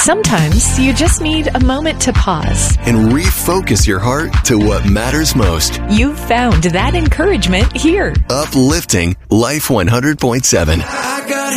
Sometimes you just need a moment to pause and refocus your heart to what matters most. You've found that encouragement here. Uplifting Life 100.7.